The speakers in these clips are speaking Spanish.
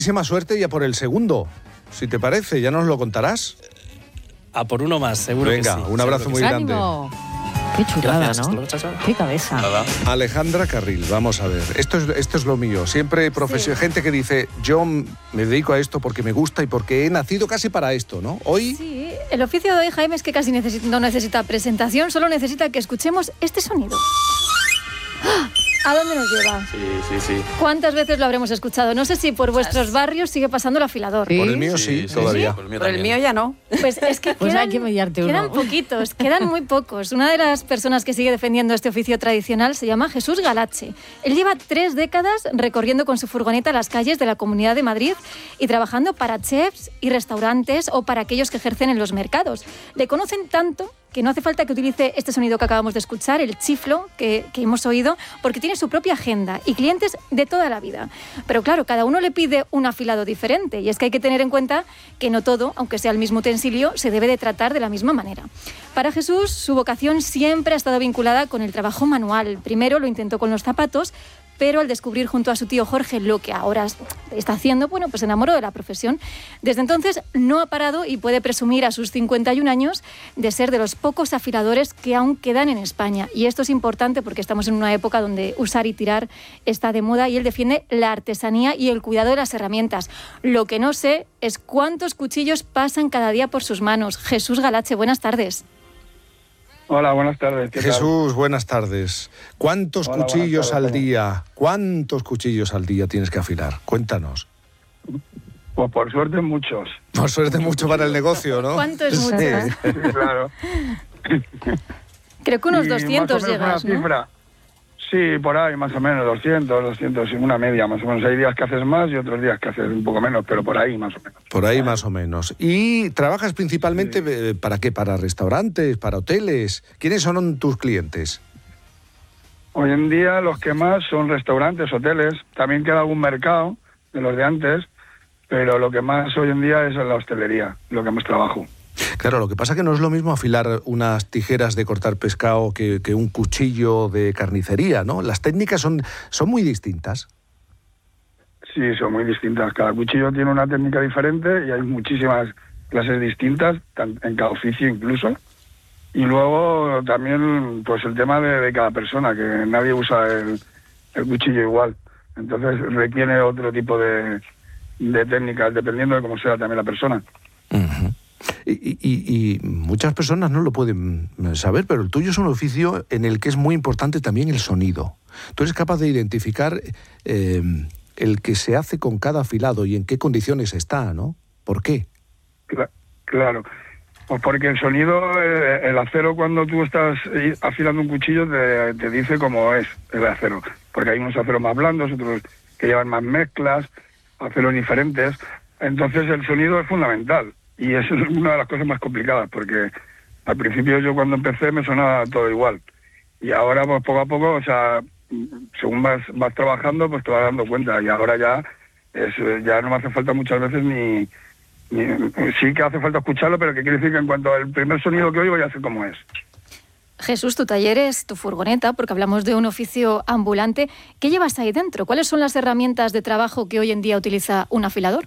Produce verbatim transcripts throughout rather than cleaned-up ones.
Muchísima suerte y a por el segundo, si te parece, ya nos lo contarás. A por uno más, seguro. Venga, que sí. un abrazo muy grande. ¡Ánimo! Qué chulada, Gracias, ¿no? chao, chao. Qué cabeza. Nada. Alejandra Carril, vamos a ver. Esto es, esto es lo mío. Siempre profesión, Sí. gente que dice, yo me dedico a esto porque me gusta y porque he nacido casi para esto, ¿no? Hoy, Sí, el oficio de hoy, Jaime, es que casi necesi- no necesita presentación, solo necesita que escuchemos este sonido. ¡Ah! ¿A dónde nos lleva? Sí, sí, sí. ¿Cuántas veces lo habremos escuchado? No sé si por vuestros barrios sigue pasando el afilador. Sí. por el mío sí, sí, todavía. sí, por el mío Por el también. mío ya no. Pues es que Pues quedan, hay que mediarte uno. quedan poquitos, quedan muy pocos. Una de las personas que sigue defendiendo este oficio tradicional se llama Jesús Galache. Él lleva tres décadas recorriendo con su furgoneta las calles de la Comunidad de Madrid y trabajando para chefs y restaurantes o para aquellos que ejercen en los mercados. Le conocen tanto que no hace falta que utilice este sonido que acabamos de escuchar, el chiflo que, que hemos oído, porque tiene su propia agenda y clientes de toda la vida. Pero claro, cada uno le pide un afilado diferente y es que hay que tener en cuenta que no todo, aunque sea el mismo utensilio, se debe de tratar de la misma manera. Para Jesús, su vocación siempre ha estado vinculada con el trabajo manual. Primero lo intentó con los zapatos, pero al descubrir junto a su tío Jorge lo que ahora está haciendo, bueno, pues se enamoró de la profesión. Desde entonces no ha parado y puede presumir a sus cincuenta y un años de ser de los pocos afiladores que aún quedan en España. Y esto es importante porque estamos en una época donde usar y tirar está de moda y él defiende la artesanía y el cuidado de las herramientas. Lo que no sé es cuántos cuchillos pasan cada día por sus manos. Jesús Galache, buenas tardes. Hola, buenas tardes. ¿Qué tal? Jesús, buenas tardes. ¿Cuántos Hola, buenas cuchillos tardes, al ¿cómo? día? ¿Cuántos cuchillos al día tienes que afilar? Cuéntanos. Pues por suerte muchos. Por suerte mucho para el negocio, ¿no? ¿Cuánto es mucho? Sí. eh? Sí, claro. Creo que unos Y doscientos más o menos llegas, una ¿no? cifra. Sí, por ahí, más o menos, doscientos, doscientos, una media, más o menos. Hay días que haces más y otros días que haces un poco menos, pero por ahí, más o menos. Por ahí más o menos. ¿Y trabajas principalmente eh, para qué? ¿Para restaurantes? ¿Para hoteles? ¿Quiénes son tus clientes? Hoy en día los que más son restaurantes, hoteles. También queda algún mercado de los de antes, pero lo que más hoy en día es la hostelería, lo que más trabajo. Claro, lo que pasa es que no es lo mismo afilar unas tijeras de cortar pescado que, que un cuchillo de carnicería, ¿no? Las técnicas son, son muy distintas. Sí, son muy distintas. Cada cuchillo tiene una técnica diferente y hay muchísimas clases distintas, tan- en cada oficio incluso. Y luego también pues el tema de, de cada persona, que nadie usa el, el cuchillo igual. Entonces requiere otro tipo de, de técnicas, dependiendo de cómo sea también la persona. Ujú. Y, y- y- y muchas personas no lo pueden saber, pero el tuyo es un oficio en el que es muy importante también el sonido. Tú eres capaz de identificar eh, el que se hace con cada afilado y en qué condiciones está, ¿no? ¿Por qué? Cla- Claro, pues porque el sonido, eh, el acero cuando tú estás eh, afilando un cuchillo te, te dice cómo es el acero, porque hay unos aceros más blandos, otros que llevan más mezclas, aceros diferentes, entonces el sonido es fundamental y es una de las cosas más complicadas, porque al principio yo cuando empecé me sonaba todo igual y ahora pues poco a poco, o sea, según vas, vas trabajando pues te vas dando cuenta y ahora ya, es, ya no me hace falta muchas veces ni... Sí que hace falta escucharlo, pero que quiere decir que en cuanto al primer sonido que oigo ya sé cómo es. Jesús, tu taller es tu furgoneta, porque hablamos de un oficio ambulante. ¿Qué llevas ahí dentro? ¿Cuáles son las herramientas de trabajo que hoy en día utiliza un afilador?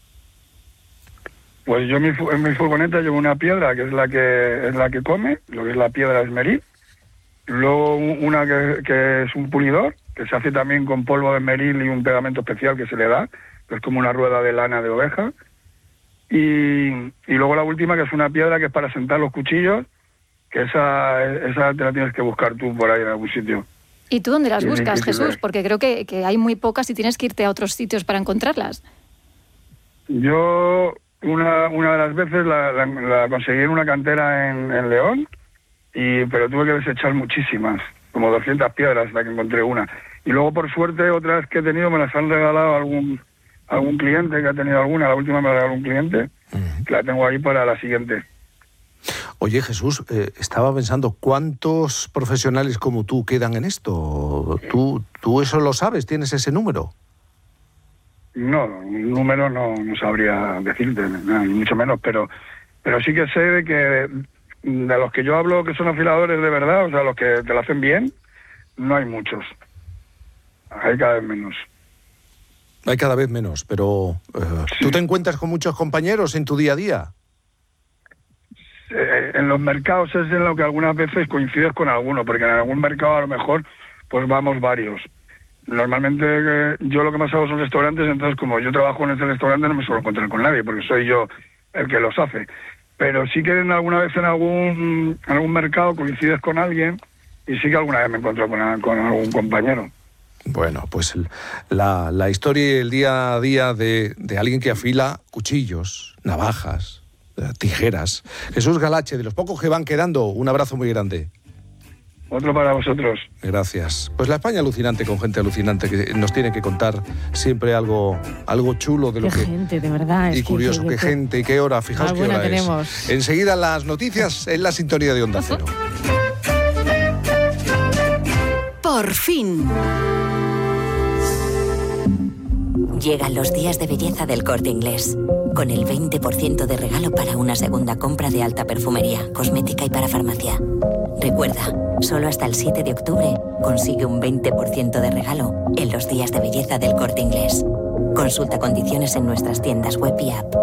Pues yo en mi, fu- en mi furgoneta llevo una piedra que es la que es la que come, lo que es la piedra esmeril. Luego u- una que, que es un pulidor, que se hace también con polvo de esmeril y un pegamento especial que se le da, que es como una rueda de lana de oveja. Y, y luego la última, que es una piedra que es para sentar los cuchillos, que esa, esa te la tienes que buscar tú por ahí en algún sitio. ¿Y tú dónde las Sí, buscas, difícil Jesús? es. Porque creo que, que hay muy pocas y tienes que irte a otros sitios para encontrarlas. Yo una, una de las veces la, la- la conseguí en una cantera en, en León, y pero tuve que desechar muchísimas, como doscientas piedras hasta que encontré una. Y luego, por suerte, otras que he tenido me las han regalado algún algún cliente que ha tenido alguna. La última me la regaló un cliente, que la tengo ahí para la siguiente. Oye, Jesús, eh, estaba pensando, ¿cuántos profesionales como tú quedan en esto? ¿Tú, tú eso lo sabes? ¿Tienes ese número? No, un número no, no sabría decirte, nada, ni mucho menos, pero pero sí que sé de que de los que yo hablo que son afiladores de verdad, o sea, los que te lo hacen bien, no hay muchos. Hay cada vez menos. Hay cada vez menos, pero eh, Sí. ¿tú te encuentras con muchos compañeros en tu día a día? Eh, en los mercados es en lo que algunas veces coincides con alguno, porque en algún mercado a lo mejor pues vamos varios. Normalmente eh, yo lo que más hago son restaurantes, entonces como yo trabajo en ese restaurante no me suelo encontrar con nadie, porque soy yo el que los hace. Pero sí que en alguna vez en algún, en algún mercado coincides con alguien y sí que alguna vez me encuentro con, con algún compañero. Bueno, pues el- la, la historia y el día a día de, de alguien que afila cuchillos, navajas, eh, tijeras. Jesús Galache, de los pocos que van quedando, un abrazo muy grande. Otro para vosotros. Gracias. Pues la España alucinante con gente alucinante que nos tiene que contar siempre algo, algo chulo de lo Qué que... gente, de verdad. Y es que- curioso, que- qué que- gente y qué hora. Fijaos Ah, qué buena hora tenemos. es. Enseguida las noticias en la sintonía de Onda Cero. Por fin. Llegan los días de belleza del Corte Inglés, con el veinte por ciento de regalo para una segunda compra de alta perfumería, cosmética y para farmacia. Recuerda, solo hasta el siete de octubre consigue un veinte por ciento de regalo en los días de belleza del Corte Inglés. Consulta condiciones en nuestras tiendas web y app.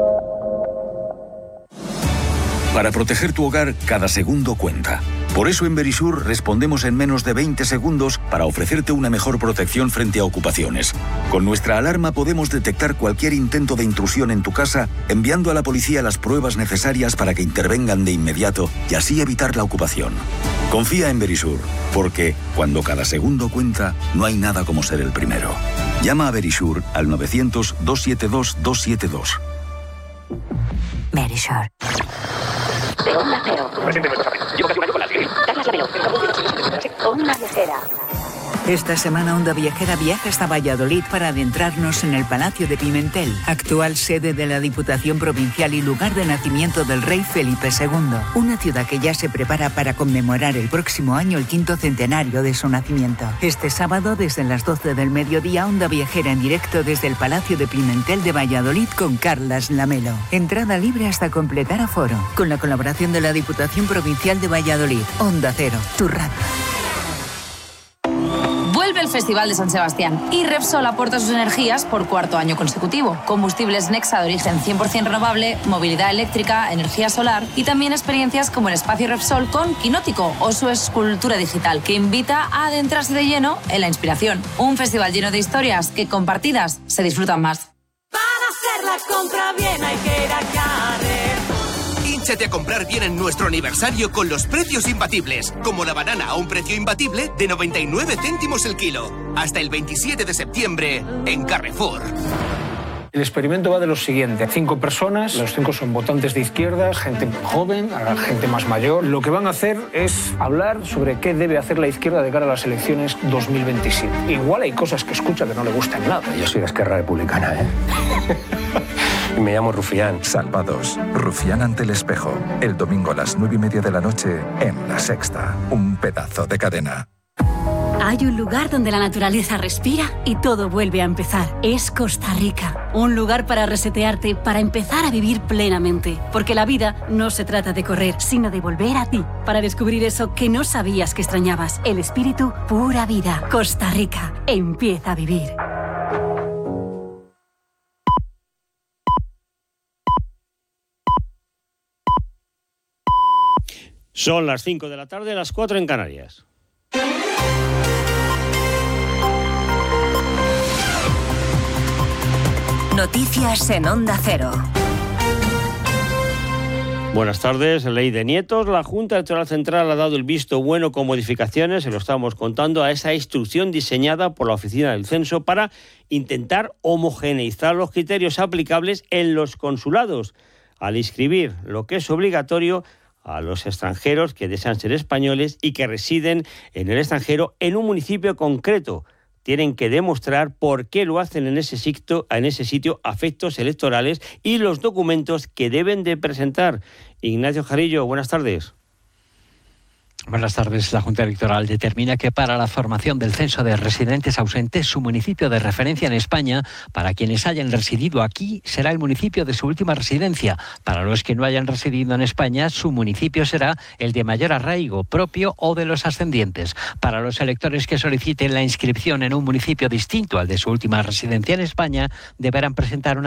Para proteger tu hogar, cada segundo cuenta. Por eso en Verisur respondemos en menos de veinte segundos para ofrecerte una mejor protección frente a ocupaciones. Con nuestra alarma podemos detectar cualquier intento de intrusión en tu casa, enviando a la policía las pruebas necesarias para que intervengan de inmediato y así evitar la ocupación. Confía en Verisur, porque cuando cada segundo cuenta, no hay nada como ser el primero. Llama a Verisur al novecientos, doscientos setenta y dos, doscientos setenta y dos. Verisur. De Onda Cero. Carlas Lamelo. Onda Viajera. Esta semana Onda Viajera viaja hasta Valladolid para adentrarnos en el Palacio de Pimentel, actual sede de la Diputación Provincial y lugar de nacimiento del rey Felipe segundo. Una ciudad que ya se prepara para conmemorar el próximo año el quinto centenario de su nacimiento. Este sábado, desde las doce del mediodía, Onda Viajera en directo desde el Palacio de Pimentel de Valladolid con Carlas Lamelo. Entrada libre hasta completar aforo. Con la colaboración de la Diputación Provincial de Valladolid. Onda Cero, tu radio. Vuelve el Festival de San Sebastián y Repsol aporta sus energías por cuarto año consecutivo. Combustibles Nexa de origen cien por ciento renovable, movilidad eléctrica, energía solar y también experiencias como el espacio Repsol con Quinótico o su escultura digital que invita a adentrarse de lleno en la inspiración. Un festival lleno de historias que compartidas se disfrutan más. Para hacer la compra bien hay que ir a Carrer. Hínchate a comprar bien en nuestro aniversario con los precios imbatibles, como la banana a un precio imbatible de noventa y nueve céntimos el kilo. Hasta el veintisiete de septiembre en Carrefour. El experimento va de lo siguiente. Cinco personas, los cinco son votantes de izquierdas, gente joven, gente más mayor. Lo que van a hacer es hablar sobre qué debe hacer la izquierda de cara a las elecciones dos mil veintisiete. Igual hay cosas que escucha que no le gustan nada. Yo soy de Esquerra Republicana, ¿eh? Y me llamo Rufián. Salvados. Rufián ante el espejo. El domingo a las nueve y media de la noche en La Sexta. Un pedazo de cadena. Hay un lugar donde la naturaleza respira y todo vuelve a empezar. Es Costa Rica. Un lugar para resetearte, para empezar a vivir plenamente. Porque la vida no se trata de correr, sino de volver a ti. Para descubrir eso que no sabías que extrañabas. El espíritu pura vida. Costa Rica. Empieza a vivir. Son las cinco de la tarde, las cuatro en Canarias. Noticias en Onda Cero. Buenas tardes. Ley de nietos. La Junta Electoral Central ha dado el visto bueno con modificaciones, se lo estamos contando, a esa instrucción diseñada por la Oficina del Censo para intentar homogeneizar los criterios aplicables en los consulados al inscribir lo que es obligatorio a los extranjeros que desean ser españoles y que residen en el extranjero en un municipio concreto. Tienen que demostrar por qué lo hacen en ese sitio, en ese sitio a efectos electorales y los documentos que deben de presentar. Ignacio Jarillo, buenas tardes. Buenas tardes. La Junta Electoral determina que para la formación del censo de residentes ausentes, su municipio de referencia en España, para quienes hayan residido aquí, será el municipio de su última residencia. Para los que no hayan residido en España, su municipio será el de mayor arraigo propio o de los ascendientes. Para los electores que soliciten la inscripción en un municipio distinto al de su última residencia en España, deberán presentar una